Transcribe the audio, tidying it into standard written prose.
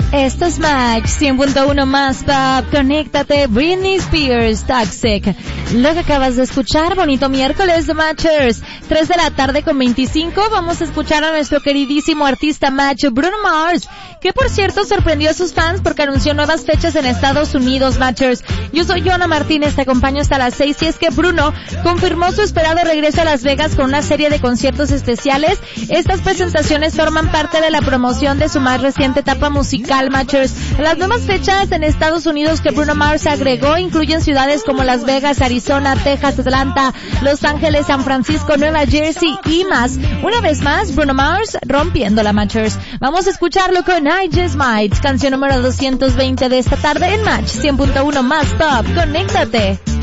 Esto es Match 100.1 más Pop. Conéctate, Britney Spears, Toxic. Lo que acabas de escuchar, bonito miércoles de Matchers. 3 de la tarde con 25. Vamos a escuchar a nuestro queridísimo artista Match, Bruno Mars, que por cierto sorprendió a sus fans porque anunció nuevas fechas en Estados Unidos, Matchers. Yo soy Joana Martínez, te acompaño hasta las 6 y es que Bruno confirmó su esperado regreso a Las Vegas con una serie de conciertos especiales. Estas presentaciones forman parte de la promoción de su más reciente etapa musical, Matchers. Las nuevas fechas en Estados Unidos que Bruno Mars agregó incluyen ciudades como Las Vegas, Arizona, Texas, Atlanta, Los Ángeles, San Francisco, Nueva Jersey y más. Una vez más, Bruno Mars rompiendo la, Matchers. Vamos a escucharlo con I Just Might, canción número 220 de esta tarde en Match 100.1 más Top. Conéctate.